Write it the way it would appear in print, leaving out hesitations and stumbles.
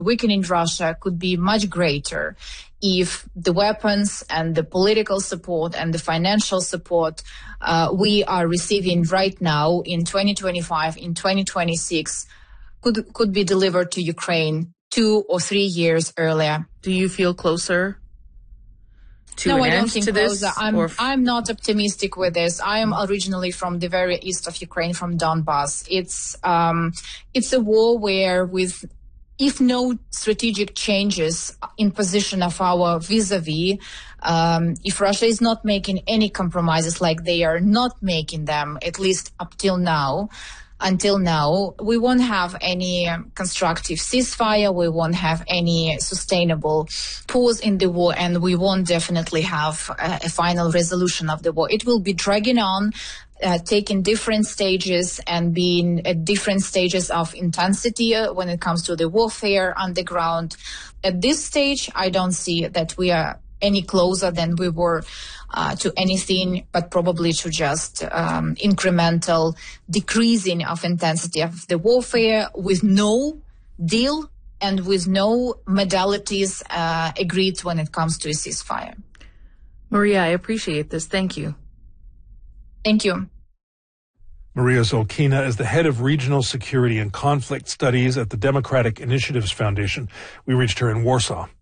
weakening Russia could be much greater if the weapons and the political support and the financial support we are receiving right now in 2025, in 2026, could be delivered to Ukraine 2 or 3 years earlier. Do you feel closer to no, an I don't end think to this? I'm not optimistic with this. I am originally from the very east of Ukraine, from Donbass. It's a war where, with if no strategic changes in position of our vis-a-vis, if Russia is not making any compromises like they are not making them, at least until now, we won't have any constructive ceasefire, we won't have any sustainable pause in the war, and we won't definitely have a final resolution of the war. It will be dragging on, taking different stages and being at different stages of intensity when it comes to the warfare on the ground. At this stage, I don't see that we are any closer than we were to anything, but probably to just incremental decreasing of intensity of the warfare with no deal and with no modalities agreed when it comes to a ceasefire. Maria, I appreciate this. Thank you. Thank you. Maria Zolkina is the head of regional security and conflict studies at the Democratic Initiatives Foundation. We reached her in Warsaw.